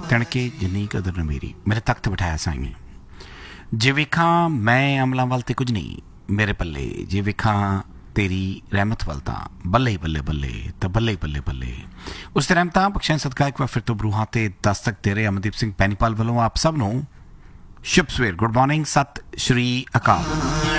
ਤਣਕੇ ਜਿੰਨੀ ਕਦਰ न मेरी मेरे तख्त बिठाया साईं जे वेखा मैं अमलों वाल ते कुछ नहीं मेरे पल्ले जे वेखा तेरी रहमत वाल तां बल्ले बल्ले बल्ले तो बल्ले बल्ले बल्ले उस ते रहमतां बख्शैन सदका एक बार फिर तो बरूहां ते दस्तक तेरे अमनदीप सिंह पैनीपाल वालों आप सब नूं शुभ सवेर गुड मॉर्निंग सत श्री अकाल।